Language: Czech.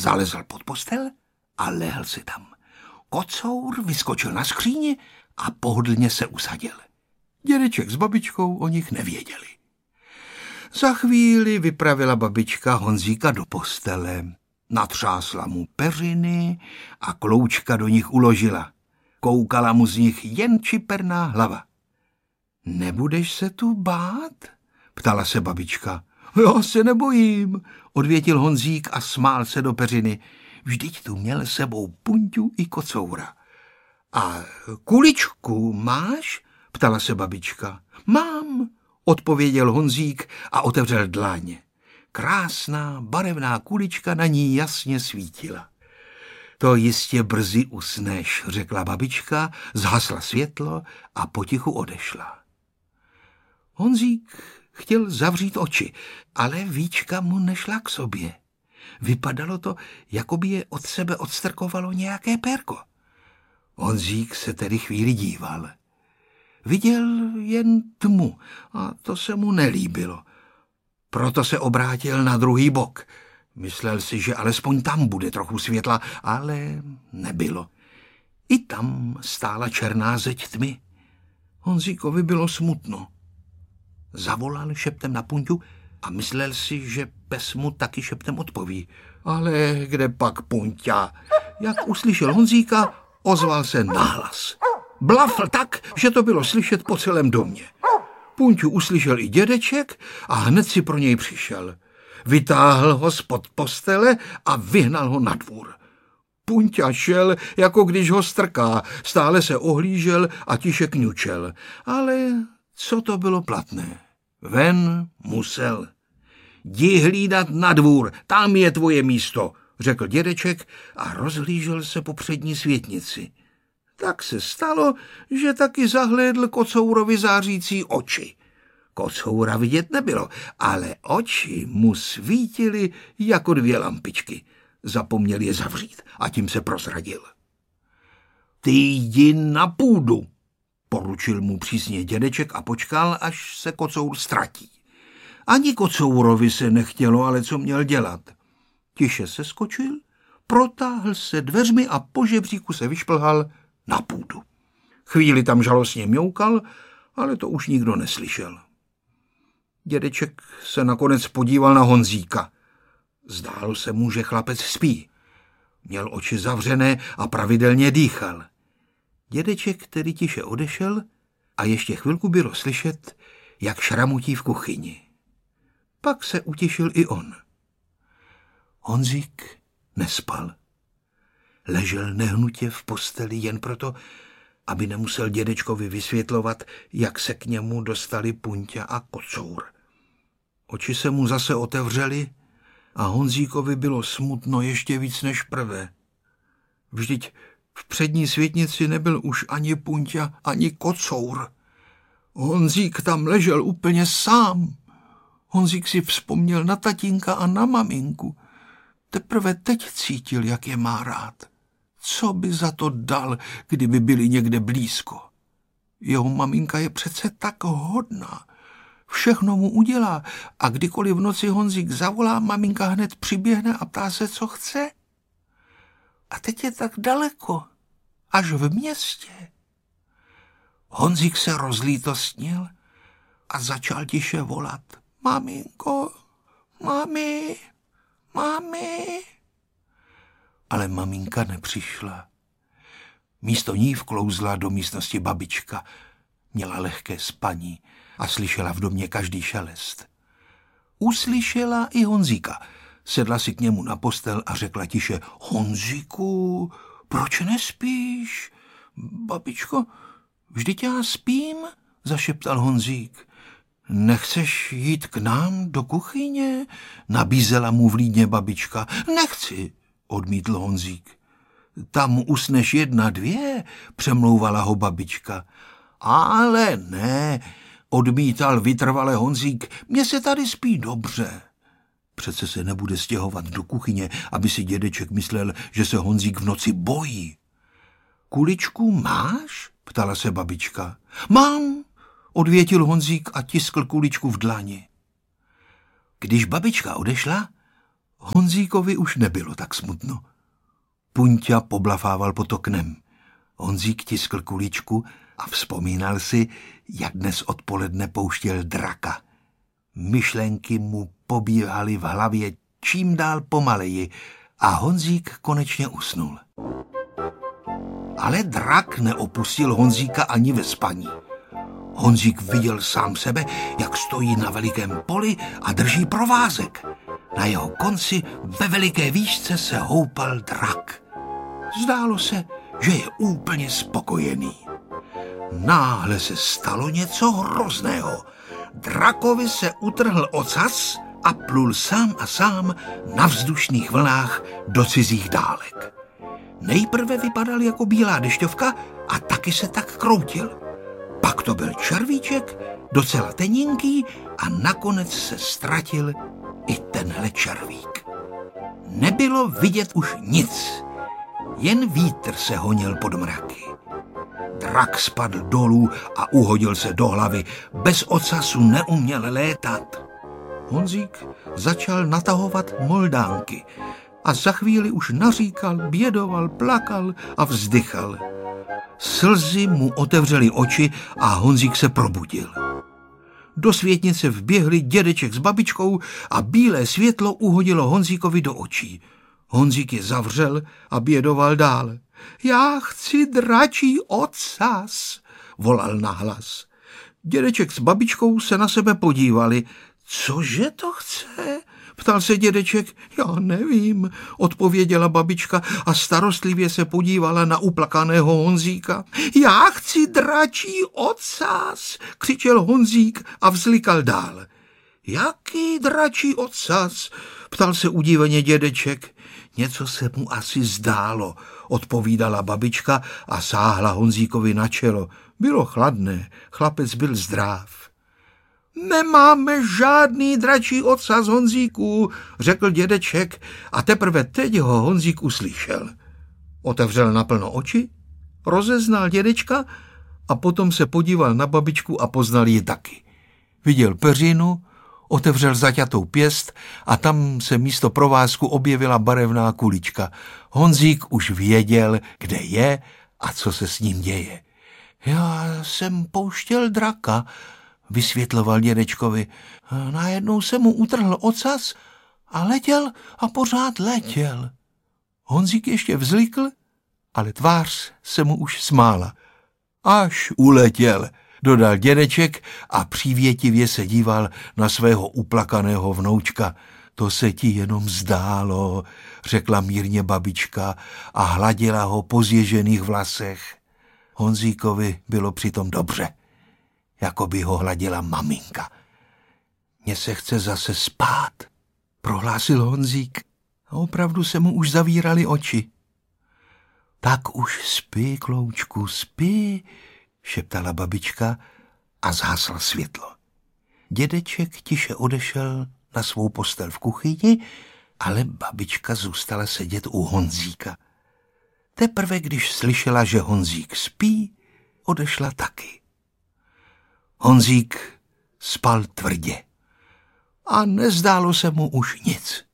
zalezl pod postel a lehl si tam. Kocour vyskočil na skříni a pohodlně se usadil. Dědeček s babičkou o nich nevěděli. Za chvíli vypravila babička Honzíka do postele. Natřásla mu peřiny a kloučka do nich uložila. Koukala mu z nich jen čiperná hlava. Nebudeš se tu bát? Ptala se babička. Já se nebojím, odvětil Honzík a smál se do peřiny. Vždyť tu měl sebou Punťu i Kocoura. A kuličku máš? Ptala se babička. Mám, odpověděl Honzík a otevřel dláně. Krásná, barevná kulička na ní jasně svítila. To jistě brzy usneš, řekla babička, zhasla světlo a potichu odešla. Honzík chtěl zavřít oči, ale víčka mu nešla k sobě. Vypadalo to, jako by je od sebe odstrkovalo nějaké pérko. Honzík se tedy chvíli díval. Viděl jen tmu a to se mu nelíbilo. Proto se obrátil na druhý bok. Myslel si, že alespoň tam bude trochu světla, ale nebylo. I tam stála černá zeď tmy. Honzíkovi bylo smutno. Zavolal šeptem na Punťu a myslel si, že pes mu taky šeptem odpoví. Ale kde pak Punťa? Jak uslyšel Honzíka, ozval se nahlas. Blafl tak, že to bylo slyšet po celém domě. Punťu uslyšel i dědeček a hned si pro něj přišel. Vytáhl ho spod postele a vyhnal ho na dvůr. Punťa šel, jako když ho strká, stále se ohlížel a tiše kňučel. Ale co to bylo platné? Ven musel. Jdi hlídat na dvůr, tam je tvoje místo, řekl dědeček a rozhlížel se po přední světnici. Tak se stalo, že taky zahlédl Kocourovi zářící oči. Kocoura vidět nebylo, ale oči mu svítily jako dvě lampičky. Zapomněl je zavřít a tím se prozradil. Ty jdi na půdu, poručil mu přísně dědeček a počkal, až se Kocour ztratí. Ani Kocourovi se nechtělo, ale co měl dělat? Tiše se skočil, protáhl se dveřmi a po žebříku se vyšplhal na půdu. Chvíli tam žalostně mňoukal, ale to už nikdo neslyšel. Dědeček se nakonec podíval na Honzíka. Zdálo se mu, že chlapec spí. Měl oči zavřené a pravidelně dýchal. Dědeček tedy tiše odešel a ještě chvilku bylo slyšet, jak šramutí v kuchyni. Pak se utišil i on. Honzík nespal. Ležel nehnutě v posteli jen proto, aby nemusel dědečkovi vysvětlovat, jak se k němu dostali Punťa a Kocour. Oči se mu zase otevřely a Honzíkovi bylo smutno ještě víc než prvé. Vždyť v přední světnici nebyl už ani Punťa, ani Kocour. Honzík tam ležel úplně sám. Honzík si vzpomněl na tatínka a na maminku. Teprve teď cítil, jak je má rád. Co by za to dal, kdyby byli někde blízko? Jeho maminka je přece tak hodná. Všechno mu udělá a kdykoliv v noci Honzík zavolá, maminka hned přiběhne a ptá se, co chce. A teď je tak daleko, až v městě. Honzík se rozlítostnil a začal tiše volat. Maminko, mami, mami. Ale maminka nepřišla. Místo ní vklouzla do místnosti babička. Měla lehké spaní a slyšela v domě každý šelest. Uslyšela i Honzíka. Sedla si k němu na postel a řekla tiše, Honzíku, proč nespíš? Babičko, vždyť já spím, zašeptal Honzík. Nechceš jít k nám do kuchyně? Nabízela mu vlídně babička. Nechci, odmítl Honzík. Tam usneš 1, 2, přemlouvala ho babička. Ale ne, odmítal vytrvale Honzík, mně se tady spí dobře. Přece se nebude stěhovat do kuchyně, aby si dědeček myslel, že se Honzík v noci bojí. Kuličku máš? Ptala se babička. Mám, odvětil Honzík a tiskl kuličku v dlani. Když babička odešla, Honzíkovi už nebylo tak smutno. Punťa poblafával pod oknem. Honzík tiskl kuličku a vzpomínal si, jak dnes odpoledne pouštěl draka. Myšlenky mu pobíhaly v hlavě čím dál pomaleji a Honzík konečně usnul. Ale drak neopustil Honzíka ani ve spaní. Honzík viděl sám sebe, jak stojí na velikém poli a drží provázek. Na jeho konci ve veliké výšce se houpal drak. Zdálo se, že je úplně spokojený. Náhle se stalo něco hrozného. Drakovi se utrhl ocas a plul sám a sám na vzdušných vlnách do cizích dálek. Nejprve vypadal jako bílá dešťovka a taky se tak kroutil. Pak to byl červíček, docela teninký a nakonec se ztratil i tenhle červík. Nebylo vidět už nic, jen vítr se honil pod mraky. Drak spadl dolů a uhodil se do hlavy, bez ocasu neuměl létat. Honzík začal natahovat moldánky a za chvíli už naříkal, bědoval, plakal a vzdychal. Slzy mu otevřely oči a Honzík se probudil. Do světnice vběhli dědeček s babičkou a bílé světlo uhodilo Honzíkovi do očí. Honzík je zavřel a bědoval dál. Já chci dračí ocas, volal nahlas. Dědeček s babičkou se na sebe podívali. Cože to chce? Ptal se dědeček. Já nevím, odpověděla babička a starostlivě se podívala na uplakaného Honzíka. Já chci dračí ocas, křičel Honzík a vzlikal dál. Jaký dračí ocas? Ptal se udiveně dědeček. Něco se mu asi zdálo, odpovídala babička a sáhla Honzíkovi na čelo. Bylo chladné, chlapec byl zdráv. Nemáme žádný dračí ocas, Honzíku, řekl dědeček a teprve teď ho Honzík uslyšel. Otevřel naplno oči, rozeznal dědečka a potom se podíval na babičku a poznal ji taky. Viděl peřinu, otevřel zaťatou pěst a tam se místo provázku objevila barevná kulička. Honzík už věděl, kde je a co se s ním děje. Já jsem pouštěl draka, vysvětloval dědečkovi. Najednou se mu utrhl ocas a letěl a pořád letěl. Honzík ještě vzlikl, ale tvář se mu už smála. Až uletěl, dodal dědeček a přívětivě se díval na svého uplakaného vnoučka. To se ti jenom zdálo, řekla mírně babička a hladila ho po zježených vlasech. Honzíkovi bylo přitom dobře, jako by ho hladila maminka. Mně se chce zase spát, prohlásil Honzík a opravdu se mu už zavíraly oči. Tak už spí, kloučku, spí, šeptala babička a zhasla světlo. Dědeček tiše odešel na svou postel v kuchyni, ale babička zůstala sedět u Honzíka. Teprve když slyšela, že Honzík spí, odešla taky. Honzík spal tvrdě a nezdálo se mu už nic.